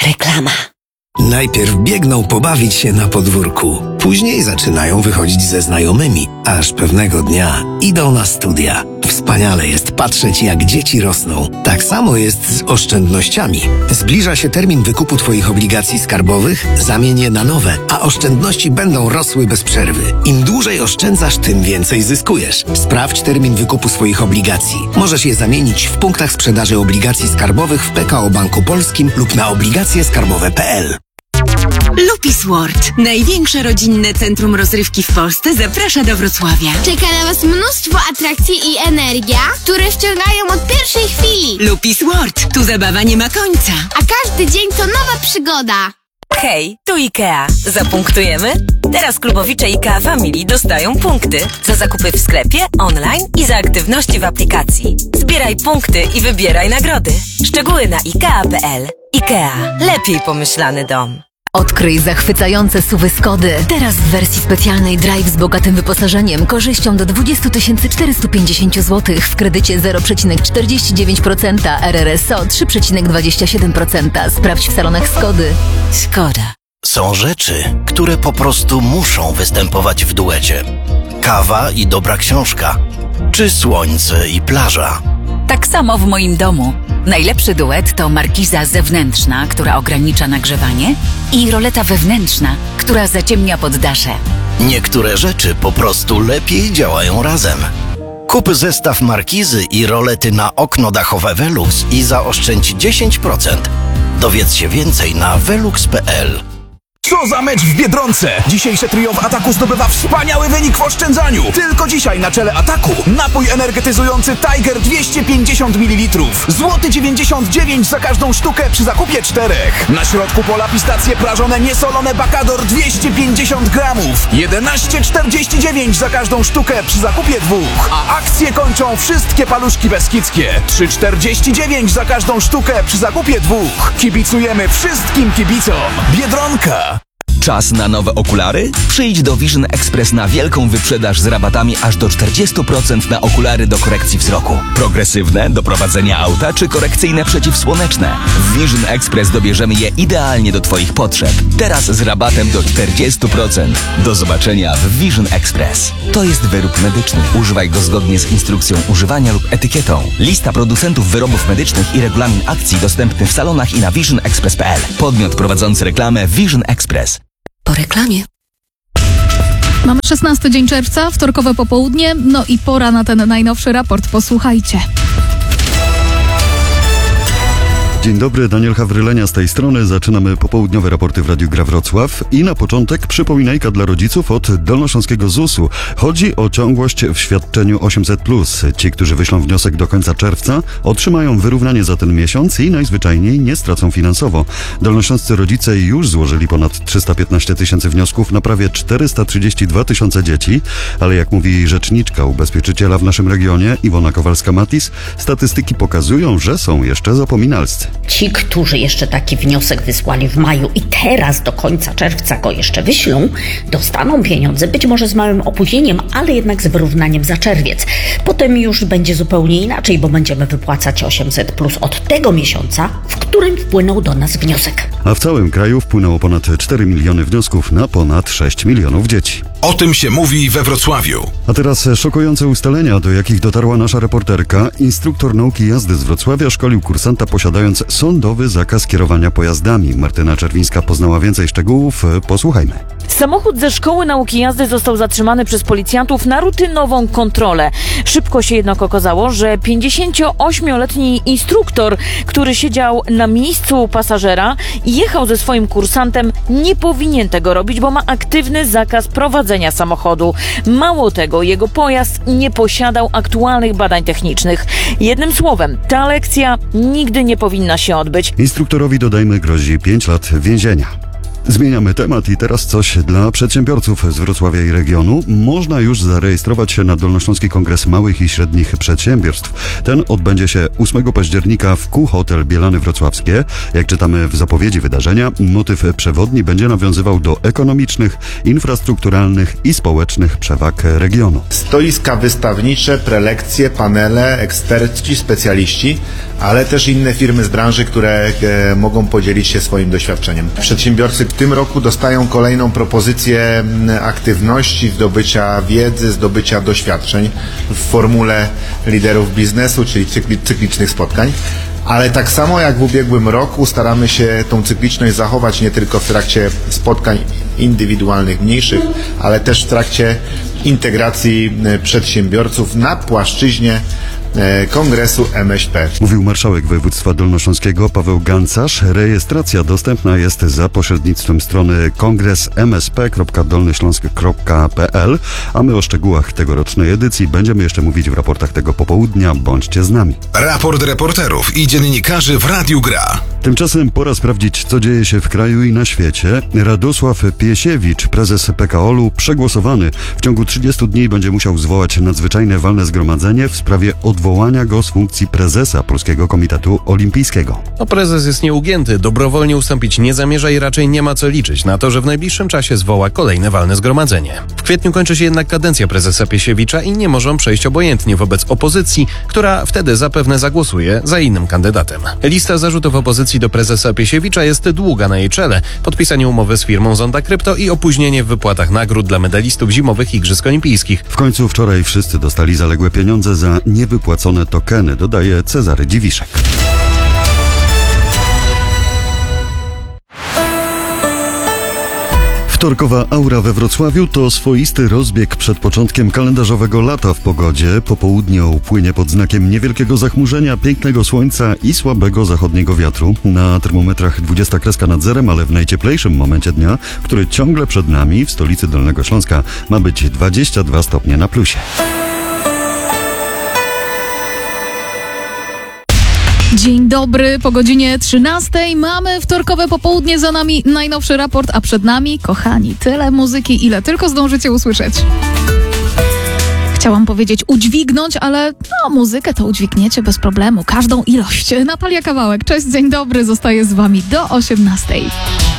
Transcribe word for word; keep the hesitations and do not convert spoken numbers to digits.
Reklama. Najpierw biegną pobawić się na podwórku, później zaczynają wychodzić ze znajomymi, aż pewnego dnia idą na studia. Wspaniale jest patrzeć, jak dzieci rosną. Tak samo jest z oszczędnościami. Zbliża się termin wykupu Twoich obligacji skarbowych, zamień je na nowe, a oszczędności będą rosły bez przerwy. Im dłużej oszczędzasz, tym więcej zyskujesz. Sprawdź termin wykupu swoich obligacji. Możesz je zamienić w punktach sprzedaży obligacji skarbowych w P K O Banku Polskim lub na obligacje skarbowe kropka p l. Lupis World, największe rodzinne centrum rozrywki w Polsce, zaprasza do Wrocławia. Czeka na Was mnóstwo atrakcji i energia, które wciągają od pierwszej chwili. Lupis World, tu zabawa nie ma końca. A każdy dzień to nowa przygoda. Hej, tu IKEA. Zapunktujemy? Teraz klubowicze IKEA Family dostają punkty za zakupy w sklepie, online i za aktywności w aplikacji. Zbieraj punkty i wybieraj nagrody. Szczegóły na ikea kropka p l. IKEA. Lepiej pomyślany dom. Odkryj zachwycające suwy Skody. Teraz w wersji specjalnej Drive z bogatym wyposażeniem, korzyścią do dwadzieścia tysięcy czterysta pięćdziesiąt złotych w kredycie zero przecinek czterdzieści dziewięć procent, R R S O trzy przecinek dwadzieścia siedem procent. Sprawdź w salonach Skody. Szkoda. Są rzeczy, które po prostu muszą występować w duecie. Kawa i dobra książka, czy słońce i plaża. Tak samo w moim domu. Najlepszy duet to markiza zewnętrzna, która ogranicza nagrzewanie, i roleta wewnętrzna, która zaciemnia poddasze. Niektóre rzeczy po prostu lepiej działają razem. Kup zestaw markizy i rolety na okno dachowe Velux i zaoszczędź dziesięć procent. Dowiedz się więcej na velux kropka p l. Co za mecz w Biedronce! Dzisiejsze trio w ataku zdobywa wspaniały wynik w oszczędzaniu. Tylko dzisiaj na czele ataku napój energetyzujący Tiger dwieście pięćdziesiąt mililitrów. Złoty dziewięćdziesiąt dziewięć za każdą sztukę przy zakupie czterech. Na środku pola pistacje prażone niesolone Bacador dwieście pięćdziesiąt gramów. jedenaście czterdzieści dziewięć za każdą sztukę przy zakupie dwóch. A akcje kończą wszystkie paluszki beskidzkie. trzy czterdzieści dziewięć za każdą sztukę przy zakupie dwóch. Kibicujemy wszystkim kibicom. Biedronka. Czas na nowe okulary? Przyjdź do Vision Express na wielką wyprzedaż z rabatami aż do czterdzieści procent na okulary do korekcji wzroku. Progresywne do prowadzenia auta czy korekcyjne przeciwsłoneczne. W Vision Express dobierzemy je idealnie do Twoich potrzeb. Teraz z rabatem do czterdzieści procent. Do zobaczenia w Vision Express. To jest wyrób medyczny. Używaj go zgodnie z instrukcją używania lub etykietą. Lista producentów wyrobów medycznych i regulamin akcji dostępny w salonach i na vision express kropka p l. Podmiot prowadzący reklamę Vision Express. Po reklamie. Mamy szesnasty dzień czerwca, wtorkowe popołudnie, no i pora na ten najnowszy raport. Posłuchajcie. Dzień dobry, Daniel Hawrylenia z tej strony. Zaczynamy popołudniowe raporty w Radiu Gra Wrocław i na początek przypominajka dla rodziców od Dolnośląskiego zusu. Chodzi o ciągłość w świadczeniu osiemset plus. Ci, którzy wyślą wniosek do końca czerwca, otrzymają wyrównanie za ten miesiąc i najzwyczajniej nie stracą finansowo. Dolnośląscy rodzice już złożyli ponad trzysta piętnaście tysięcy wniosków na prawie czterysta trzydzieści dwa tysiące dzieci, ale jak mówi rzeczniczka ubezpieczyciela w naszym regionie, Iwona Kowalska-Matis, statystyki pokazują, że są jeszcze zapominalscy. Ci, którzy jeszcze taki wniosek wysłali w maju i teraz do końca czerwca go jeszcze wyślą, dostaną pieniądze, być może z małym opóźnieniem, ale jednak z wyrównaniem za czerwiec. Potem już będzie zupełnie inaczej, bo będziemy wypłacać osiemset plus od tego miesiąca, w którym wpłynął do nas wniosek. A w całym kraju wpłynęło ponad cztery miliony wniosków na ponad sześć milionów dzieci. O tym się mówi we Wrocławiu. A teraz szokujące ustalenia, do jakich dotarła nasza reporterka. Instruktor nauki jazdy z Wrocławia szkolił kursanta posiadając sądowy zakaz kierowania pojazdami. Martyna Czerwińska poznała więcej szczegółów. Posłuchajmy. Samochód ze szkoły nauki jazdy został zatrzymany przez policjantów na rutynową kontrolę. Szybko się jednak okazało, że pięćdziesięcioośmioletni instruktor, który siedział na miejscu pasażera i jechał ze swoim kursantem, nie powinien tego robić, bo ma aktywny zakaz prowadzenia samochodu. Mało tego, jego pojazd nie posiadał aktualnych badań technicznych. Jednym słowem, ta lekcja nigdy nie powinna się odbyć. Instruktorowi, dodajmy, grozi pięć lat więzienia. Zmieniamy temat i teraz coś dla przedsiębiorców z Wrocławia i regionu. Można już zarejestrować się na Dolnośląski Kongres Małych i Średnich Przedsiębiorstw. Ten odbędzie się ósmego października w Q Hotel Bielany Wrocławskie. Jak czytamy w zapowiedzi wydarzenia, motyw przewodni będzie nawiązywał do ekonomicznych, infrastrukturalnych i społecznych przewag regionu. Stoiska wystawnicze, prelekcje, panele, eksperci, specjaliści, ale też inne firmy z branży, które e, mogą podzielić się swoim doświadczeniem. Przedsiębiorcy w tym roku dostają kolejną propozycję aktywności, zdobycia wiedzy, zdobycia doświadczeń w formule liderów biznesu, czyli cykli, cyklicznych spotkań. Ale tak samo jak w ubiegłym roku staramy się tą cykliczność zachować nie tylko w trakcie spotkań indywidualnych, mniejszych, ale też w trakcie integracji przedsiębiorców na płaszczyźnie Kongresu M S P. Mówił marszałek województwa dolnośląskiego Paweł Gancarz. Rejestracja dostępna jest za pośrednictwem strony kongres m s p kropka dolnośląsk kropka p l, a my o szczegółach tegorocznej edycji będziemy jeszcze mówić w raportach tego popołudnia. Bądźcie z nami. Raport reporterów i dziennikarzy w Radiu Gra. Tymczasem pora sprawdzić, co dzieje się w kraju i na świecie. Radosław Piesiewicz, prezes P K O L-u, przegłosowany. W ciągu trzydziestu dni będzie musiał zwołać nadzwyczajne walne zgromadzenie w sprawie odwołania go z funkcji prezesa Polskiego Komitetu Olimpijskiego. No, prezes jest nieugięty, dobrowolnie ustąpić nie zamierza i raczej nie ma co liczyć na to, że w najbliższym czasie zwoła kolejne walne zgromadzenie. W kwietniu kończy się jednak kadencja prezesa Piesiewicza i nie może on przejść obojętnie wobec opozycji, która wtedy zapewne zagłosuje za innym kandydatem. Lista zarzutów opozycji do prezesa Piesiewicza jest długa na jej czele. Podpisanie umowy z firmą Zonda Krypto i opóźnienie w wypłatach nagród dla medalistów zimowych Igrzysk Olimpijskich. W końcu wczoraj wszyscy dostali zaległe pieniądze za niewypłacone tokeny, dodaje Cezary Dziwiszek. Wtorkowa aura we Wrocławiu to swoisty rozbieg przed początkiem kalendarzowego lata w pogodzie. Popołudnie upłynie pod znakiem niewielkiego zachmurzenia, pięknego słońca i słabego zachodniego wiatru. Na termometrach dwudziesta kreska nad zerem, ale w najcieplejszym momencie dnia, który ciągle przed nami, w stolicy Dolnego Śląska, ma być dwadzieścia dwa stopnie na plusie. Dzień dobry, po godzinie trzynastej mamy wtorkowe popołudnie, za nami najnowszy raport, a przed nami, kochani, tyle muzyki, ile tylko zdążycie usłyszeć. Chciałam powiedzieć udźwignąć, ale no, muzykę to udźwigniecie bez problemu, każdą ilość. Natalia Kawałek, cześć, dzień dobry, zostaję z wami do osiemnastej.